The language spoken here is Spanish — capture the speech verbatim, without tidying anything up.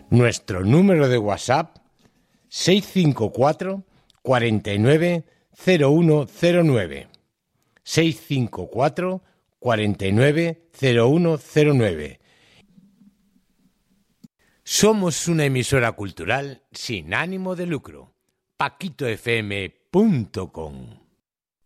Nuestro número de WhatsApp seis cinco cuatro, cuatro nueve, cero uno cero nueve. seis cinco cuatro, cuatro nueve, cero uno cero nueve. Somos una emisora cultural sin ánimo de lucro. paquito f m punto com